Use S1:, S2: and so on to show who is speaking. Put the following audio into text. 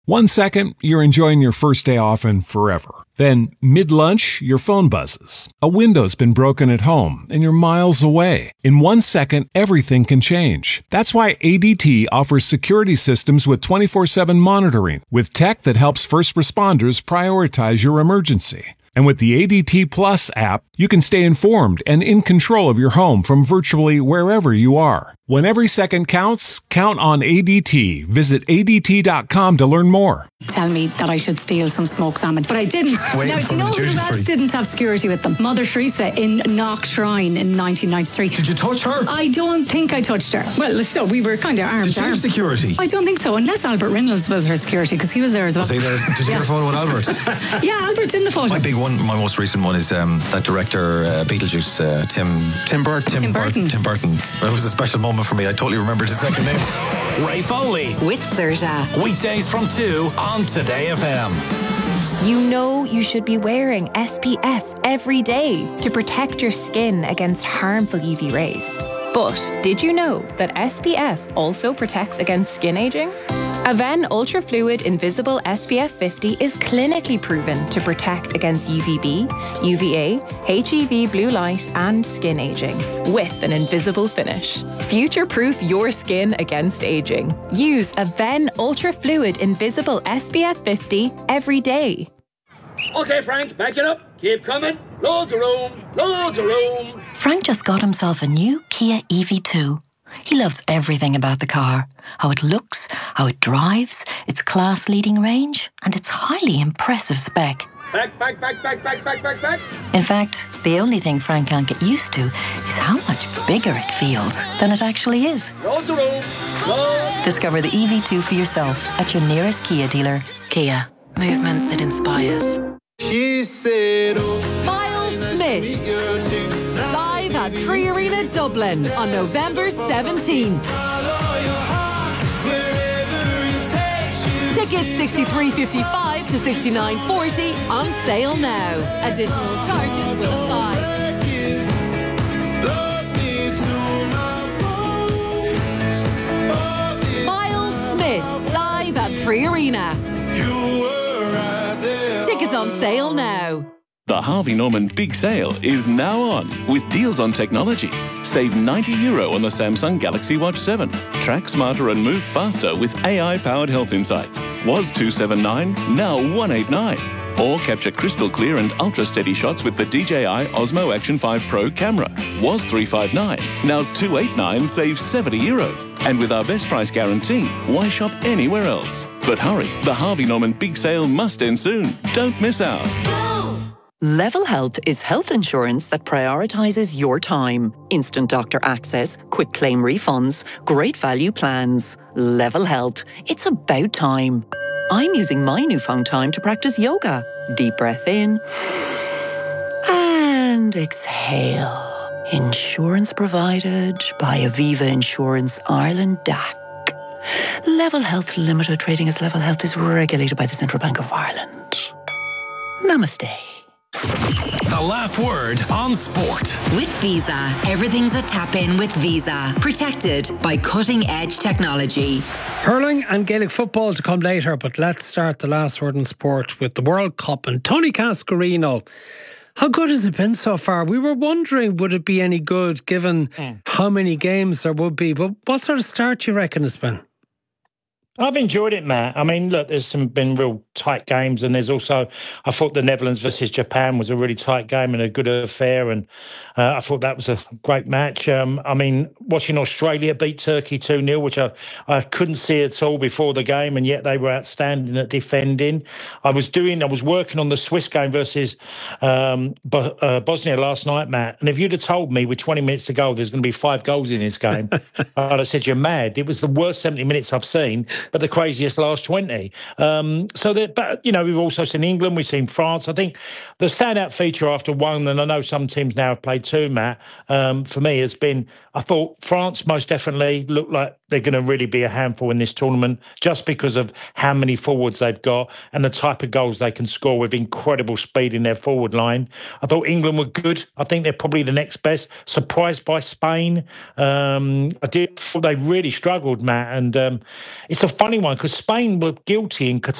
S1: 1 second, you're enjoying your first day off and forever. Then, mid-lunch, your phone buzzes. A window's been broken at home and you're miles away. In 1 second, everything can change. That's why ADT offers security systems with 24/7 monitoring, with tech that helps first responders prioritize your emergency. And with the ADT Plus app, you can stay informed and in control of your home from virtually wherever you are. When every second counts, count on ADT. Visit ADT.com to learn more.
S2: Tell me that I should steal some smoked salmon, but I didn't. Now, do you know who else didn't have security with them? Mother Teresa in Knock Shrine in 1993.
S3: Did you touch her?
S2: I don't think I touched her. Well, so we were kind of armed.
S3: Did she have security?
S2: I don't think so, unless Albert Reynolds was her security, because he was there as well.
S3: Was he there? Did you get a photo with Albert?
S2: Yeah, Albert's in the photo.
S3: My big one, my most recent one is that director, Beetlejuice, Tim Burton. Tim Burton. It was a special moment for me. I totally remembered his second name.
S4: Ray Foley.
S5: With Serta.
S4: Weekdays from 2 on Today FM.
S6: You know you should be wearing SPF every day to protect your skin against harmful UV rays. But did you know that SPF also protects against skin aging? Aven Ultra Fluid Invisible SPF 50 is clinically proven to protect against UVB, UVA, HEV blue light and skin aging with an invisible finish. Future-proof your skin against aging. Use Aven Ultra Fluid Invisible SPF 50 every day.
S7: Okay, Frank, back it up. Keep coming. Loads of room. Loads of room.
S8: Frank just got himself a new Kia EV2. He loves everything about the car. How it looks, how it drives, its class-leading range, and its highly impressive spec.
S7: Back.
S8: In fact, the only thing Frank can't get used to is how much bigger it feels than it actually is.
S7: Loads of room. Loads.
S8: Discover the EV2 for yourself at your nearest Kia dealer. Kia. Movement that inspires.
S9: She said,
S10: Miles Smith, live at Three Arena Dublin on November 17th. Tickets $63.55 to $69.40 on sale now. Additional charges will apply. Miles Smith, live at Three Arena. Tickets on sale now.
S11: The Harvey Norman Big Sale is now on with deals on technology. Save €90 on the Samsung Galaxy Watch 7. Track smarter and move faster with AI-powered health insights. Was $279, now $189. Or capture crystal clear and ultra-steady shots with the DJI Osmo Action 5 Pro camera. Was $359, now $289, save €70. And with our best price guarantee, why shop anywhere else? But hurry, the Harvey Norman Big Sale must end soon. Don't miss out.
S12: Level Health is health insurance that prioritises your time. Instant doctor access, quick claim refunds, great value plans. Level Health. It's about time. I'm using my newfound time to practice yoga. Deep breath in and exhale. Insurance provided by Aviva Insurance Ireland DAC. Level Health Limited, trading as Level Health, is regulated by the Central Bank of Ireland. Namaste.
S4: The last word on sport.
S5: With Visa, everything's a tap-in with Visa. Protected by cutting-edge technology.
S13: Hurling and Gaelic football to come later, but let's start the last word on sport with the World Cup and Tony Cascarino. How good has it been so far? We were wondering, would it be any good given how many games there would be? But what sort of start do you reckon it's been?
S14: I've enjoyed it, Matt. I mean, look, there's been real tight games, and there's also, I thought the Netherlands versus Japan was a really tight game and a good affair, and I thought that was a great match. I mean, watching Australia beat Turkey 2-0, which I couldn't see at all before the game, and yet they were outstanding at defending. I was working on the Swiss game versus Bosnia last night, Matt, and if you'd have told me with 20 minutes to go there's going to be 5 goals in this game, I'd have said, you're mad. It was the worst 70 minutes I've seen, but the craziest last 20. But, you know, we've also seen England, we've seen France. I think the standout feature after one, and I know some teams now have played two, Matt, for me has been, I thought France most definitely looked like they're going to really be a handful in this tournament just because of how many forwards they've got and the type of goals they can score with incredible speed in their forward line. I thought England were good. I think they're probably the next best. Surprised by Spain. I did thought they really struggled, Matt. And it's a funny one because Spain were guilty in Qatar